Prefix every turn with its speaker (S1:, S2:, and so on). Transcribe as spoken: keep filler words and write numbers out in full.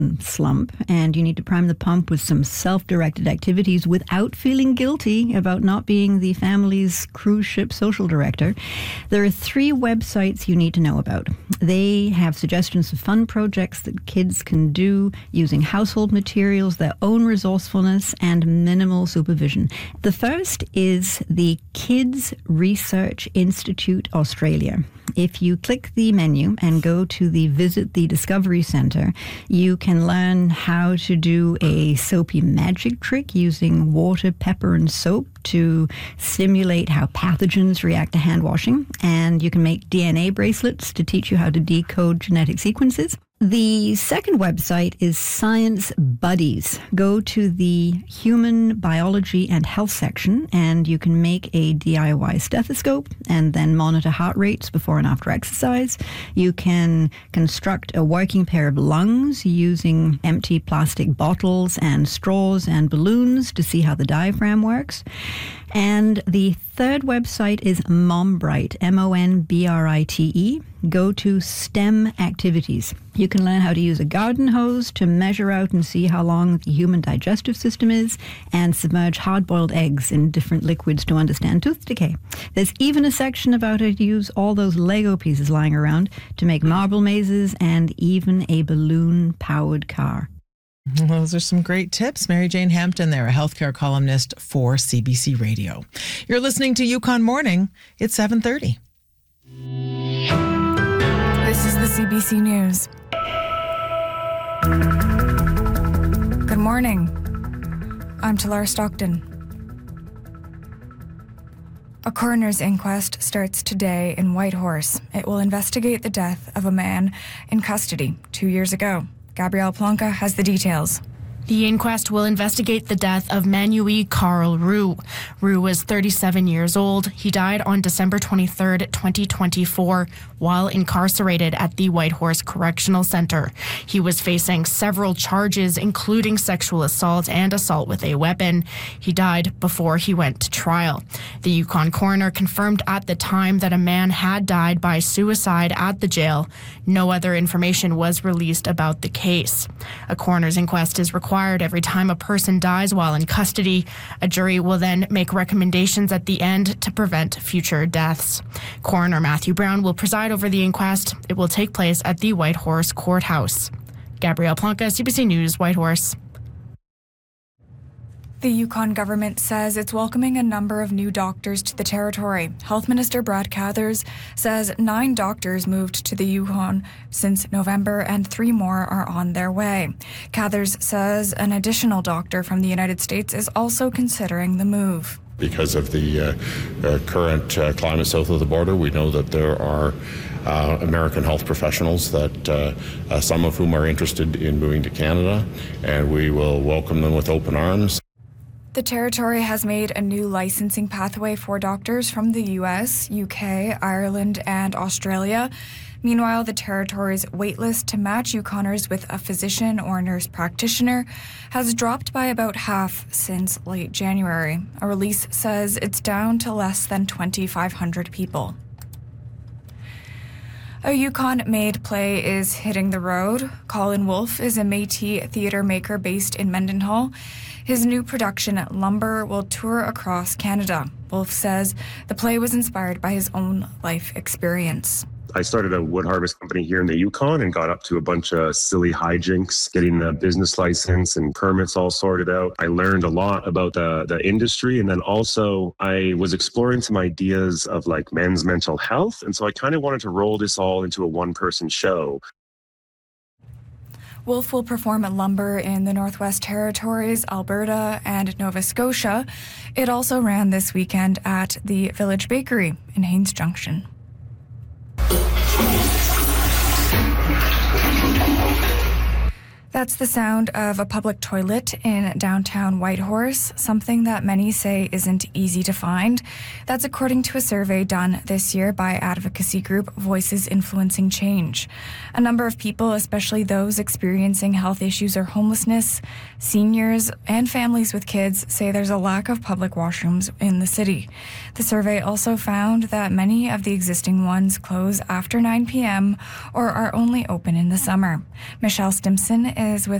S1: slump, and you need to prime the pump with some self-directed activities without feeling guilty about not being the family's cruise ship social director, there are three websites you need to know about. They have suggestions of fun projects that kids can do using household materials, their own resourcefulness, and minimal supervision. The first is the Kids Research Institute Australia. If you click the menu and go to the Visit the Discovery Centre, you can learn how to do a soapy magic trick using water, pepper, and soap to simulate how pathogens react to hand washing. And you can make D N A bracelets to teach you how to decode genetic sequences. The second website is Science Buddies. Go to the Human Biology and Health section and you can make a D I Y stethoscope and then monitor heart rates before and after exercise. You can construct a working pair of lungs using empty plastic bottles and straws and balloons to see how the diaphragm works. And the third website is MomBrite, M O N B R I T E. Go to STEM activities. You can learn how to use a garden hose to measure out and see how long the human digestive system is, and submerge hard-boiled eggs in different liquids to understand tooth decay. There's even a section about how to use all those Lego pieces lying around to make marble mazes and even a balloon-powered car.
S2: Those are some great tips. Mary Jane Hampton there, a healthcare columnist for C B C Radio. You're listening to Yukon Morning. It's seven thirty.
S3: This is the C B C News. Good morning. I'm Talar Stockton. A coroner's inquest starts today in Whitehorse. It will investigate the death of a man in custody two years ago. Gabrielle Plonka has the details.
S4: The inquest will investigate the death of Manuel Carl Roux. Roux was thirty-seven years old. He died on December twenty-third, twenty twenty-four, while incarcerated at the Whitehorse Correctional Centre. He was facing several charges, including sexual assault and assault with a weapon. He died before he went to trial. The Yukon coroner confirmed at the time that a man had died by suicide at the jail. No other information was released about the case. A coroner's inquest is required every time a person dies while in custody. A jury will then make recommendations at the end to prevent future deaths. Coroner Matthew Brown will preside over the inquest. It will take place at the Whitehorse Courthouse. Gabrielle Plonka, C B C News, Whitehorse.
S3: The Yukon government says it's welcoming a number of new doctors to the territory. Health Minister Brad Cathers says nine doctors moved to the Yukon since November and three more are on their way. Cathers says an additional doctor from the United States is also considering the move.
S5: Because of the uh, uh, current uh, climate south of the border, we know that there are uh, American health professionals that uh, uh, some of whom are interested in moving to Canada, and we will welcome them with open arms.
S3: The territory has made a new licensing pathway for doctors from the U S, U K, Ireland, and Australia. Meanwhile, the territory's waitlist to match Yukoners with a physician or nurse practitioner has dropped by about half since late January. A release says it's down to less than twenty-five hundred people. A Yukon-made play is hitting the road. Colin Wolfe is a Métis theatre maker based in Mendenhall. His new production, Lumber, will tour across Canada. Wolfe says the play was inspired by his own life experience.
S6: I started a wood harvest company here in the Yukon and got up to a bunch of silly hijinks, getting the business license and permits all sorted out. I learned a lot about the, the industry, and then also I was exploring some ideas of like men's mental health. And so I kind of wanted to roll this all into a one-person show.
S3: Wolfe will perform at Lumber in the Northwest Territories, Alberta, and Nova Scotia. It also ran this weekend at the Village Bakery in Haines Junction. That's the sound of a public toilet in downtown Whitehorse, something that many say isn't easy to find. That's according to a survey done this year by advocacy group Voices Influencing Change. A number of people, especially those experiencing health issues or homelessness, seniors, and families with kids, say there's a lack of public washrooms in the city. The survey also found that many of the existing ones close after nine p.m. or are only open in the summer. Michelle Stimson is is with